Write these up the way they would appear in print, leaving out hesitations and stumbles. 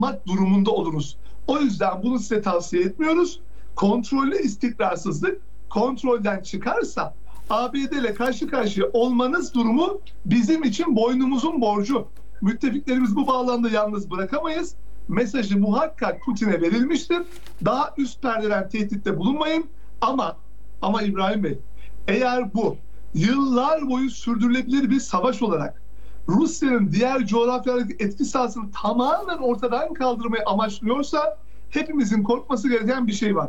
yapmak durumunda oluruz. O yüzden bunu size tavsiye etmiyoruz. Kontrollü istikrarsızlık kontrolden çıkarsa ABD ile karşı karşıya olmanız durumu bizim için boynumuzun borcu. Müttefiklerimiz bu bağlamda yalnız bırakamayız. Mesajı muhakkak Putin'e verilmiştir. Daha üst perdeden tehditte bulunmayın. Ama İbrahim Bey, eğer bu yıllar boyu sürdürülebilir bir savaş olarak Rusya'nın diğer coğrafyalardaki etki sahasını tamamen ortadan kaldırmayı amaçlıyorsa hepimizin korkması gereken bir şey var.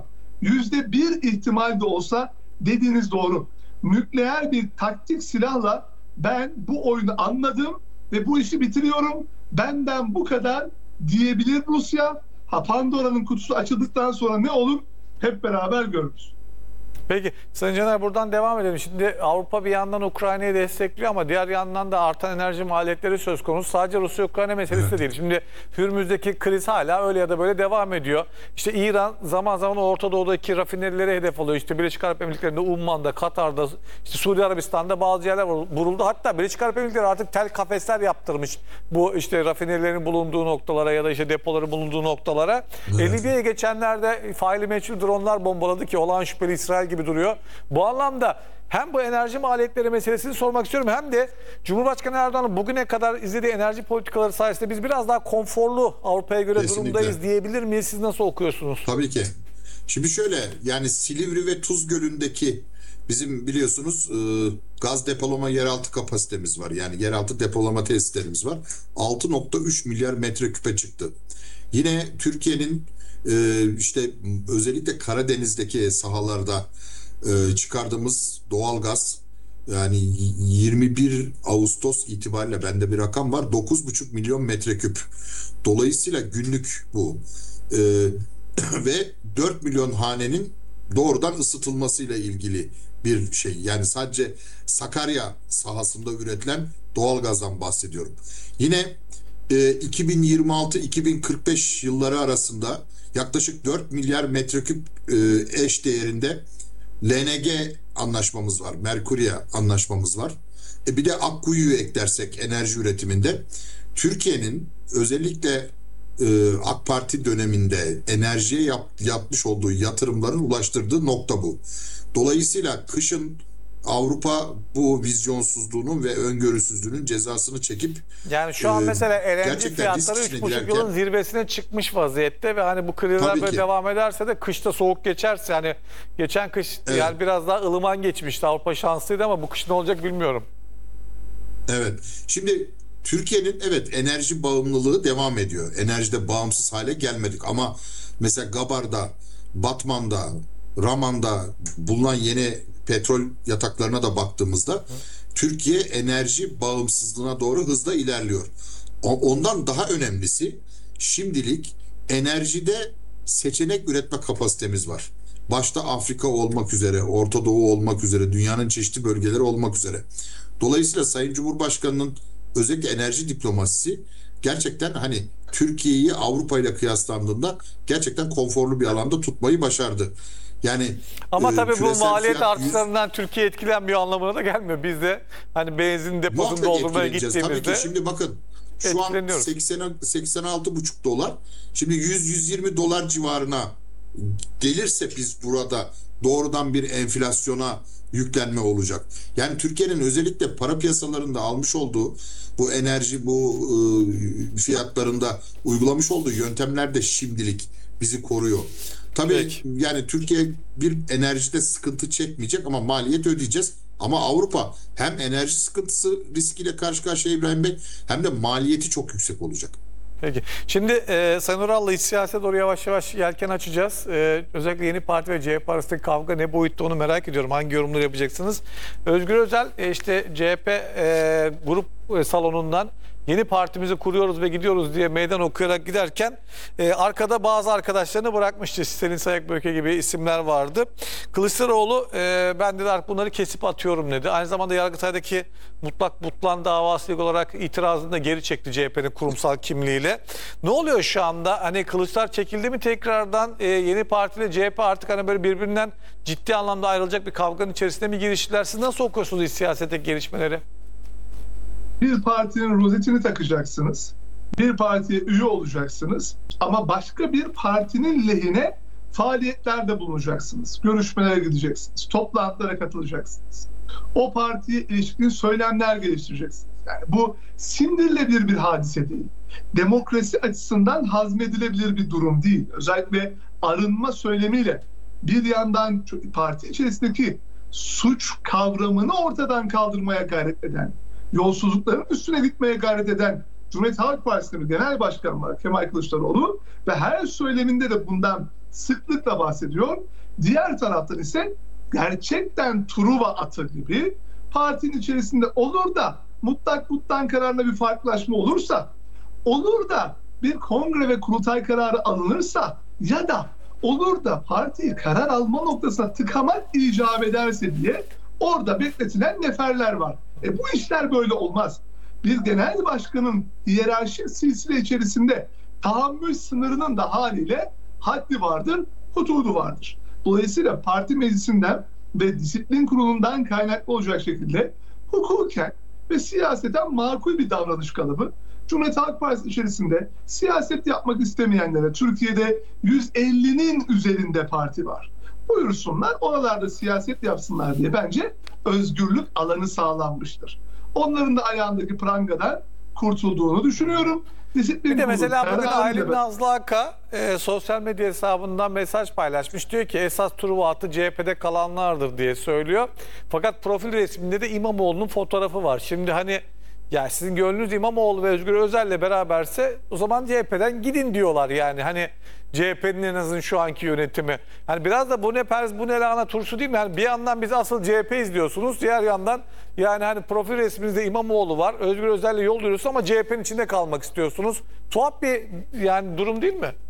%1 ihtimal de olsa dediğiniz doğru. Nükleer bir taktik silahla ben bu oyunu anladım ve bu işi bitiriyorum. Benden bu kadar diyebilir Rusya. Pandora'nın kutusu açıldıktan sonra ne olur? Hep beraber görürüz. Peki Sayın Caner, buradan devam edelim. Şimdi Avrupa bir yandan Ukrayna'yı destekliyor ama diğer yandan da artan enerji maliyetleri söz konusu. Sadece Rusya-Ukrayna meselesi de değil. Şimdi Hürmüz'deki kriz hala öyle ya da böyle devam ediyor. İşte İran zaman zaman Orta Doğu'daki rafinerileri hedef alıyor. İşte Birleşik Arap Emirlikleri'nde, Umman'da, Katar'da, işte Suudi Arabistan'da bazı yerler vuruldu. Hatta Birleşik Arap Emirlikleri artık tel kafesler yaptırmış. Bu işte rafinerilerin bulunduğu noktalara ya da işte depoların bulunduğu noktalara. Evet. Libya'ya geçenlerde faili meçhul dronlar bombaladı ki olağan şüpheli İsrail gibi duruyor. Bu anlamda hem bu enerji maliyetleri meselesini sormak istiyorum hem de Cumhurbaşkanı Erdoğan'ın bugüne kadar izlediği enerji politikaları sayesinde biz biraz daha konforlu Avrupa'ya göre Kesinlikle durumdayız diyebilir miyiz? Siz nasıl okuyorsunuz? Tabii ki. Şimdi şöyle, yani Silivri ve Tuz Gölü'ndeki bizim biliyorsunuz gaz depolama yeraltı kapasitemiz var. Yani yeraltı depolama tesislerimiz var. 6,3 milyar metreküpe çıktı. Yine Türkiye'nin işte özellikle Karadeniz'deki sahalarda çıkardığımız doğalgaz, yani 21 Ağustos itibariyle bende bir rakam var, 9,5 milyon metreküp. Dolayısıyla günlük bu. Ve 4 milyon hanenin doğrudan ısıtılmasıyla ilgili bir şey. Yani sadece Sakarya sahasında üretilen doğalgazdan bahsediyorum. Yine 2026-2045 yılları arasında yaklaşık 4 milyar metreküp eş değerinde LNG anlaşmamız var. Merkurya anlaşmamız var. Bir de Akkuyu'yu eklersek enerji üretiminde Türkiye'nin özellikle AK Parti döneminde enerjiye yapmış olduğu yatırımların ulaştırdığı nokta bu. Dolayısıyla kışın Avrupa bu vizyonsuzluğunun ve öngörüsüzlüğünün cezasını çekip, yani şu an mesela LNG fiyatları 3,5 yılın zirvesine çıkmış vaziyette ve hani bu krizler böyle devam ederse de kışta soğuk geçerse, hani geçen kış yani biraz daha ılıman geçmişti, Avrupa şanslıydı ama bu kış ne olacak bilmiyorum. Evet. Şimdi Türkiye'nin enerji bağımlılığı devam ediyor. Enerjide bağımsız hale gelmedik ama mesela Gabar'da, Batman'da, Raman'da bulunan yeni petrol yataklarına da baktığımızda Türkiye enerji bağımsızlığına doğru hızla ilerliyor. Ondan daha önemlisi, şimdilik enerjide seçenek üretme kapasitemiz var. Başta Afrika olmak üzere, Orta Doğu olmak üzere, dünyanın çeşitli bölgeleri olmak üzere. Dolayısıyla Sayın Cumhurbaşkanı'nın özellikle enerji diplomasisi gerçekten hani Türkiye'yi Avrupa ile kıyaslandığında gerçekten konforlu bir alanda tutmayı başardı. Yani ama tabii bu maliyet artışlarından Türkiye etkilenmiyor anlamına da gelmiyor. Biz de hani benzin deposunu doldurmaya gittiğimizde tabii ki. Şimdi bakın şu an 86,5 dolar. Şimdi 100-120 dolar civarına gelirse biz burada doğrudan bir enflasyona yüklenme olacak. Yani Türkiye'nin özellikle para piyasalarında almış olduğu bu enerji, bu fiyatlarında uygulamış olduğu yöntemler de şimdilik bizi koruyor. Tabii yani Türkiye bir enerjide sıkıntı çekmeyecek ama maliyet ödeyeceğiz. Ama Avrupa hem enerji sıkıntısı riskiyle karşı karşıya İbrahim Bey, hem de maliyeti çok yüksek olacak. Peki. Şimdi Sayın Ural'la iç siyasete doğru yavaş yavaş yelken açacağız. Özellikle Yeni Parti ve CHP arasındaki kavga ne boyutta onu merak ediyorum. Hangi yorumları yapacaksınız? Özgür Özel işte CHP grup salonundan yeni partimizi kuruyoruz ve gidiyoruz diye meydan okuyarak giderken arkada bazı arkadaşlarını bırakmıştı. Selin Sayıkböke gibi isimler vardı. Kılıçdaroğlu ben dedi artık bunları kesip atıyorum dedi. Aynı zamanda Yargıtay'daki mutlak butlan davası olarak itirazını da geri çekti CHP'nin kurumsal kimliğiyle. Ne oluyor şu anda? Hani kılıçlar çekildi mi tekrardan? Yeni Parti ile CHP artık hani böyle birbirinden ciddi anlamda ayrılacak bir kavganın içerisinde mi giriştiler? Siz nasıl okuyorsunuz iç siyasetteki gelişmeleri? Bir partinin rozetini takacaksınız. Bir partiye üye olacaksınız ama başka bir partinin lehine faaliyetlerde bulunacaksınız. Görüşmelere gideceksiniz. Toplantılara katılacaksınız. O partiye ilişkin söylemler geliştireceksiniz. Yani bu sindirilebilir bir hadise değil. Demokrasi açısından hazmedilebilir bir durum değil. Özellikle arınma söylemiyle bir yandan parti içerisindeki suç kavramını ortadan kaldırmaya gayret eden, yolsuzlukların üstüne gitmeye gayret eden Cumhuriyet Halk Partisi'nin genel başkanı var Kemal Kılıçdaroğlu ve her söyleminde de bundan sıklıkla bahsediyor. Diğer taraftan ise gerçekten Truva atı gibi partinin içerisinde olur da mutlak kararla bir farklılaşma olursa, olur da bir kongre ve kurultay kararı alınırsa ya da olur da partiyi karar alma noktasına tıkamak icap ederse diye orada bekletilen neferler var. Bu işler böyle olmaz. Bir genel başkanın hiyerarşi silsile içerisinde tahammül sınırının da haliyle haddi vardır, hududu vardır. Dolayısıyla parti meclisinden ve disiplin kurulundan kaynaklı olacak şekilde hukuken ve siyaseten makul bir davranış kalıbı Cumhuriyet Halk Partisi içerisinde siyaset yapmak istemeyenlere, Türkiye'de 150'nin üzerinde parti var. Buyursunlar, oralarda siyaset yapsınlar diye bence özgürlük alanı sağlanmıştır. Onların da ayağındaki prangadan kurtulduğunu düşünüyorum. Bir de mesela bugün Aylin Nazlı Aka sosyal medya hesabından mesaj paylaşmış. Diyor ki esas Truva atı CHP'de kalanlardır diye söylüyor. Fakat profil resminde de İmamoğlu'nun fotoğrafı var. Şimdi hani ya sizin gönlünüz İmamoğlu ve Özgür Özel'le beraberse o zaman CHP'den gidin diyorlar yani. Hani CHP'nin en azından şu anki yönetimi. Hani biraz da bu ne pers bu ne lahana turşu değil mi? Yani bir yandan biz asıl CHP izliyorsunuz. Diğer yandan yani hani profil resminizde İmamoğlu var. Özgür Özel'le yol yürüyorsunuz ama CHP'nin içinde kalmak istiyorsunuz. Tuhaf bir yani durum değil mi?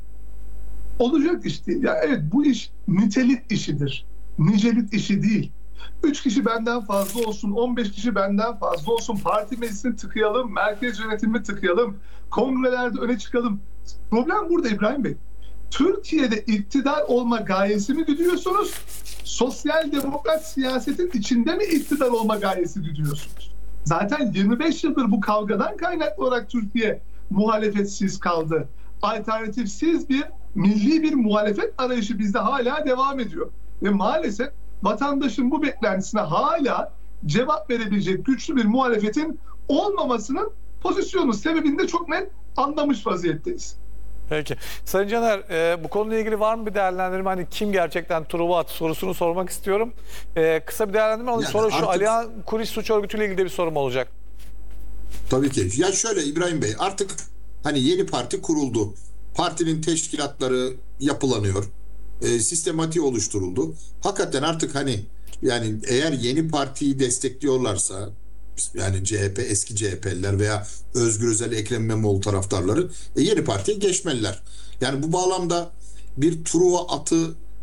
Olacak iş değil. Ya evet, bu iş nitelik işidir. Nicelik işi değil. 3 kişi benden fazla olsun, 15 kişi benden fazla olsun, parti meclisini tıkayalım, merkez yönetimini tıkayalım, kongrelerde öne çıkalım. Problem burada İbrahim Bey. Türkiye'de iktidar olma gayesi mi güdüyorsunuz? Sosyal demokrat siyasetin içinde mi iktidar olma gayesi güdüyorsunuz? Zaten 25 yıldır bu kavgadan kaynaklı olarak Türkiye muhalefetsiz kaldı. Alternatifsiz bir milli bir muhalefet arayışı bizde hala devam ediyor. Ve maalesef vatandaşın bu beklentisine hala cevap verebilecek güçlü bir muhalefetin olmamasının pozisyonu sebebini de çok net anlamış vaziyetteyiz. Peki. Sayın Caner, bu konuyla ilgili var mı bir değerlendirme? Hani kim gerçekten Truva atı sorusunu sormak istiyorum. Kısa bir değerlendirme alayım. Yani sonra artık... şu Alihan Kuris suç örgütüyle ilgili de bir sorum olacak. Tabii ki. Ya şöyle İbrahim Bey, artık hani yeni parti kuruldu. Partinin teşkilatları yapılanıyor. Sistematiği oluşturuldu. Hakikaten artık hani yani eğer yeni partiyi destekliyorlarsa yani CHP, eski CHP'liler veya Özgür Özel, Ekrem İmamoğlu taraftarları yeni partiye geçmeliler. Yani bu bağlamda bir Truva atı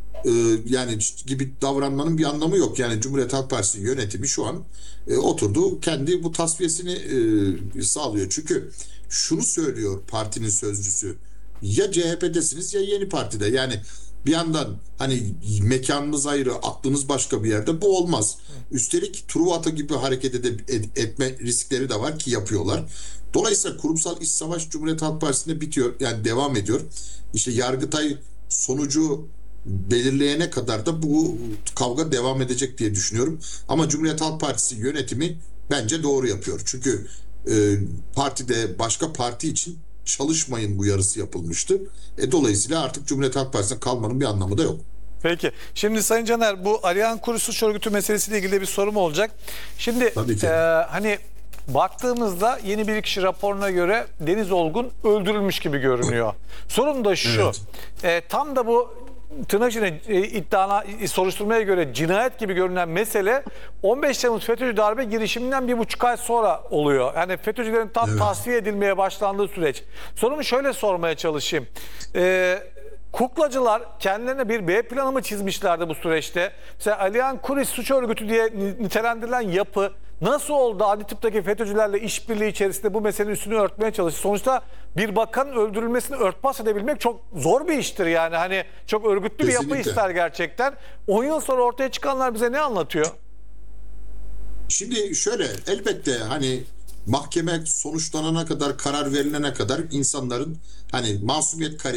yani gibi davranmanın bir anlamı yok. Yani Cumhuriyet Halk Partisi yönetimi şu an oturdu, kendi bu tasfiyesini sağlıyor. Çünkü şunu söylüyor partinin sözcüsü: ya CHP'desiniz ya yeni partide. Yani bir yandan hani mekanınız ayrı, aklınız başka bir yerde, bu olmaz. Üstelik Truva atı gibi hareket etme riskleri de var ki yapıyorlar. Dolayısıyla kurumsal iç savaş Cumhuriyet Halk Partisi'nde bitiyor, yani devam ediyor. İşte Yargıtay sonucu belirleyene kadar da bu kavga devam edecek diye düşünüyorum. Ama Cumhuriyet Halk Partisi yönetimi bence doğru yapıyor. Çünkü partide başka parti için çalışmayın uyarısı yapılmıştı. Dolayısıyla artık Cumhuriyet Halk Partisi'ne kalmanın bir anlamı da yok. Peki. Şimdi Sayın Caner, bu Alihan Kuris suç örgütü meselesiyle ilgili de bir sorum olacak. Şimdi hani baktığımızda yeni bilirkişi raporuna göre Deniz Olgun öldürülmüş gibi görünüyor. Sorun da şu. Evet. Tam da bu tırnak içinde iddiana, soruşturmaya göre cinayet gibi görünen mesele 15 Temmuz FETÖ'cü darbe girişiminden 1,5 ay sonra oluyor. Yani FETÖ'cülerin tam tasfiye edilmeye başlandığı süreç. Sorumu şöyle sormaya çalışayım. Kuklacılar kendilerine bir B planı mı çizmişlerdi bu süreçte? Mesela Alihan Kuris suç örgütü diye nitelendirilen yapı nasıl oldu? Adli tıptaki FETÖ'cülerle işbirliği içerisinde bu meselenin üstünü örtmeye çalıştı. Sonuçta bir bakanın öldürülmesini örtbas edebilmek çok zor bir iştir yani. Hani çok örgütlü bir yapı ister gerçekten. 10 yıl sonra ortaya çıkanlar bize ne anlatıyor? Şimdi şöyle, elbette hani mahkeme sonuçlanana kadar, karar verilene kadar insanların hani masumiyet